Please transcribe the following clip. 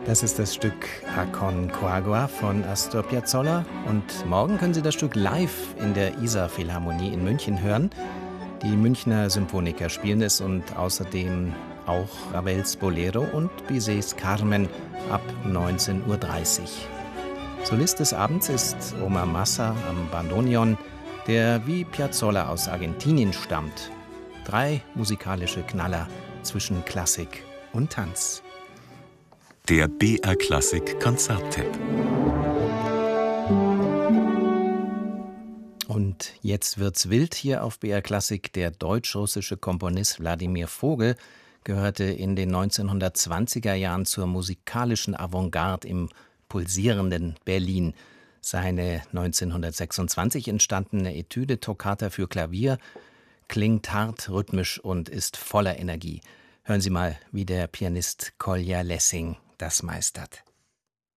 Das ist das Stück Aconcagua von Astor Piazzolla und morgen können Sie das Stück live in der Isar Philharmonie in München hören. Die Münchner Symphoniker spielen es und außerdem auch Ravels Bolero und Bizets Carmen ab 19:30 Uhr. Solist des Abends ist Omar Massa am Bandoneon, der wie Piazzolla aus Argentinien stammt. 3 musikalische Knaller zwischen Klassik und Tanz. Der BR Klassik Konzerttipp. Und jetzt wird's wild hier auf BR Klassik. Der deutsch-russische Komponist Wladimir Vogel gehörte in den 1920er Jahren zur musikalischen Avantgarde im pulsierenden Berlin. Seine 1926 entstandene Etüde-Toccata für Klavier klingt hart, rhythmisch und ist voller Energie. Hören Sie mal, wie der Pianist Kolja Lessing das meistert.